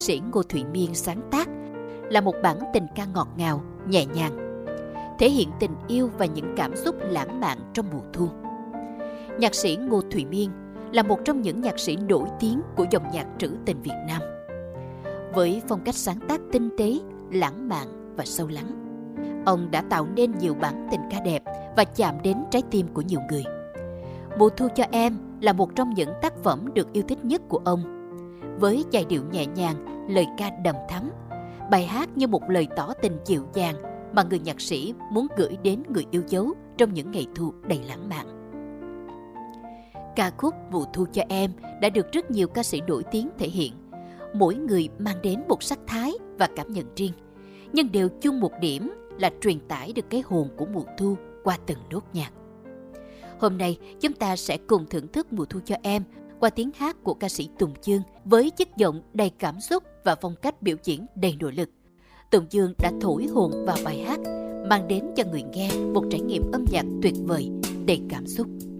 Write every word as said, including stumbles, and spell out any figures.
sĩ Ngô Thụy Miên sáng tác là một bản tình ca ngọt ngào, nhẹ nhàng, thể hiện tình yêu và những cảm xúc lãng mạn trong mùa thu. Nhạc sĩ Ngô Thụy Miên là một trong những nhạc sĩ nổi tiếng của dòng nhạc trữ tình Việt Nam. Với phong cách sáng tác tinh tế, lãng mạn và sâu lắng, ông đã tạo nên nhiều bản tình ca đẹp và chạm đến trái tim của nhiều người. Mùa thu cho em là một trong những tác phẩm được yêu thích nhất của ông. Với giai điệu nhẹ nhàng, lời ca đầm thắm, bài hát như một lời tỏ tình dịu dàng mà người nhạc sĩ muốn gửi đến người yêu dấu trong những ngày thu đầy lãng mạn. Ca khúc Mùa thu cho em đã được rất nhiều ca sĩ nổi tiếng thể hiện. Mỗi người mang đến một sắc thái và cảm nhận riêng, nhưng đều chung một điểm là truyền tải được cái hồn của mùa thu qua từng nốt nhạc. Hôm nay chúng ta sẽ cùng thưởng thức Mùa thu cho em qua tiếng hát của ca sĩ Tùng Dương với chất giọng đầy cảm xúc và phong cách biểu diễn đầy nội lực. Tùng Dương đã thổi hồn vào bài hát, mang đến cho người nghe một trải nghiệm âm nhạc tuyệt vời, đầy cảm xúc.